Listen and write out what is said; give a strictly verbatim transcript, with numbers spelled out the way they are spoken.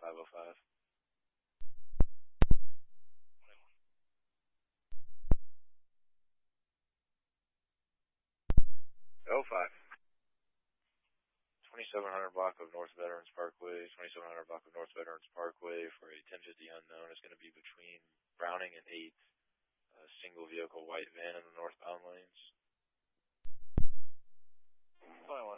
five oh five. oh five. twenty-seven hundred block of North Veterans Parkway, twenty-seven hundred block of North Veterans Parkway for a ten fifty unknown is going to be between Browning and eighth. A single vehicle white van in the northbound lanes. Fine,